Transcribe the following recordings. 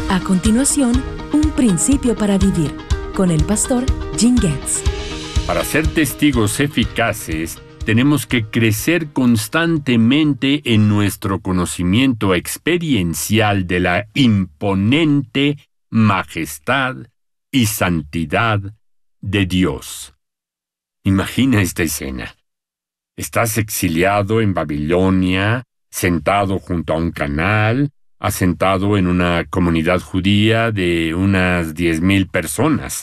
A continuación, un principio para vivir, con el pastor Jim Getz. Para ser testigos eficaces, tenemos que crecer constantemente en nuestro conocimiento experiencial de la imponente majestad y santidad de Dios. Imagina esta escena. Estás exiliado en Babilonia, sentado junto a un canal, asentado en una comunidad judía de unas 10,000 personas.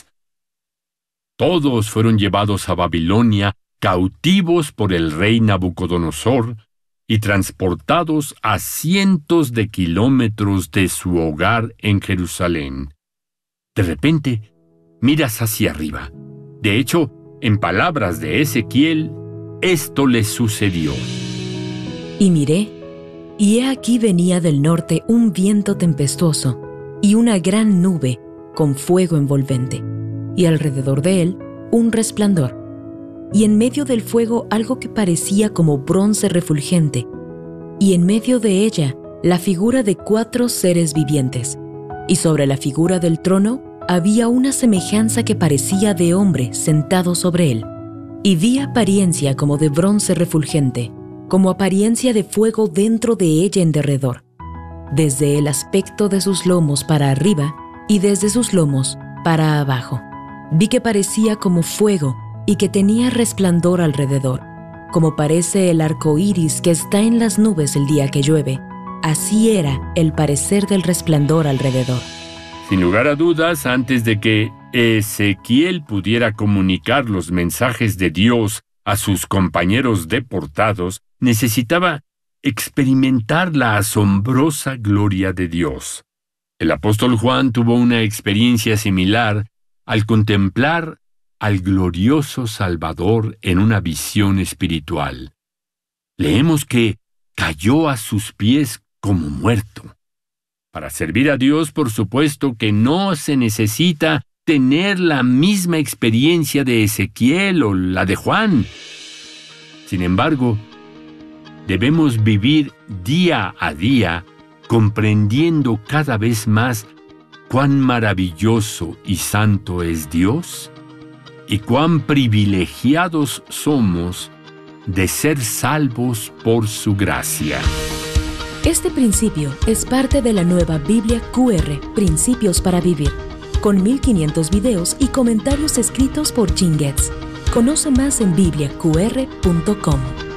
Todos fueron llevados a Babilonia cautivos por el rey Nabucodonosor y transportados a cientos de kilómetros de su hogar en Jerusalén. De repente, miras hacia arriba. De hecho, en palabras de Ezequiel, esto le sucedió. Y miré, y he aquí venía del norte un viento tempestuoso y una gran nube con fuego envolvente, y alrededor de él un resplandor, y en medio del fuego algo que parecía como bronce refulgente, y en medio de ella la figura de 4 seres vivientes, y sobre la figura del trono había una semejanza que parecía de hombre sentado sobre él, y vi apariencia como de bronce refulgente, como apariencia de fuego dentro de ella en derredor, desde el aspecto de sus lomos para arriba y desde sus lomos para abajo. Vi que parecía como fuego y que tenía resplandor alrededor, como parece el arco iris que está en las nubes el día que llueve. Así era el parecer del resplandor alrededor. Sin lugar a dudas, antes de que Ezequiel pudiera comunicar los mensajes de Dios a sus compañeros deportados, necesitaba experimentar la asombrosa gloria de Dios. El apóstol Juan tuvo una experiencia similar al contemplar al glorioso Salvador en una visión espiritual. Leemos que cayó a sus pies como muerto. Para servir a Dios, por supuesto que no se necesita tener la misma experiencia de Ezequiel o la de Juan. Sin embargo, debemos vivir día a día comprendiendo cada vez más cuán maravilloso y santo es Dios y cuán privilegiados somos de ser salvos por su gracia. Este principio es parte de la nueva Biblia QR, Principios para Vivir, con 1500 videos y comentarios escritos por Jim Getz. Conoce más en bibliaqr.com.